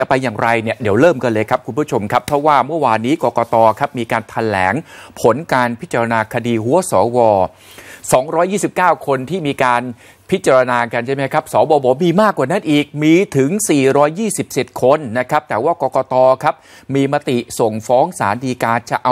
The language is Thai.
จะไปอย่างไรเนี่ยเดี๋ยวเริ่มกันเลยครับคุณผู้ชมครับเพราะว่าเมื่อวานนี้กกตครับมีการแถลงผลการพิจารณาคดีหัวสว229 คนที่มีการพิจารณากันใช่ไหมครับสบมีมากกว่านั้นอีกมีถึง427คนนะครับแต่ว่ากกตครับมีมติส่งฟ้องศาลฎีกาจะเอา